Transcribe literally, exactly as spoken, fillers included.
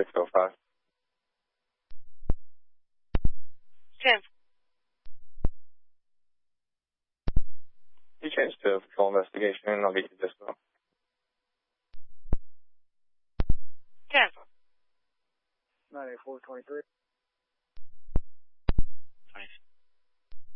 six oh five. ten. You changed to full investigation, I'll get you this one. ten. nine eight four twenty-three. twenty-six.